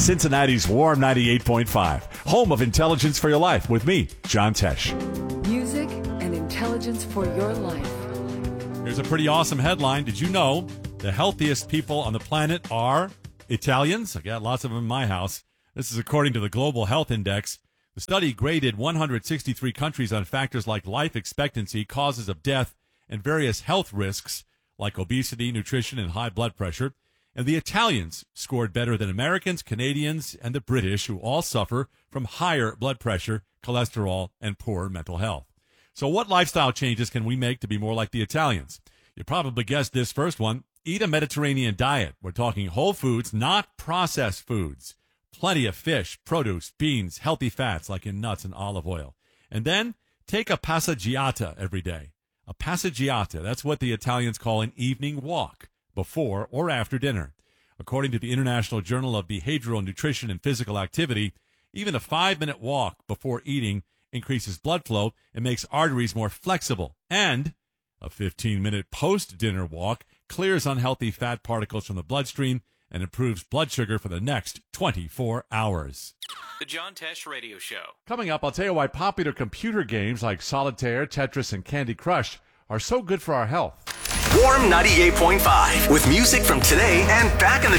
Cincinnati's Warm 98.5, home of intelligence for your life with me, John Tesh. Music and intelligence for your life. Here's a pretty awesome headline. Did you know the healthiest people on the planet are Italians? I got lots of them in my house. This is according to the Global Health Index. The study graded 163 countries on factors like life expectancy, causes of death, and various health risks like obesity, nutrition, and high blood pressure. And the Italians scored better than Americans, Canadians, and the British, who all suffer from higher blood pressure, cholesterol, and poor mental health. So what lifestyle changes can we make to be more like the Italians? You probably guessed this first one. Eat a Mediterranean diet. We're talking whole foods, not processed foods. Plenty of fish, produce, beans, healthy fats like in nuts and olive oil. And then take a passeggiata every day. A passeggiata, that's what the Italians call an evening walk, before or after dinner. According to the International Journal of Behavioral Nutrition and Physical Activity, even a 5-minute walk before eating increases blood flow and makes arteries more flexible. And a 15-minute post-dinner walk clears unhealthy fat particles from the bloodstream and improves blood sugar for the next 24 hours. The John Tesh Radio Show. Coming up, I'll tell you why popular computer games like Solitaire, Tetris, and Candy Crush are so good for our health. Warm 98.5 with music from today and back in the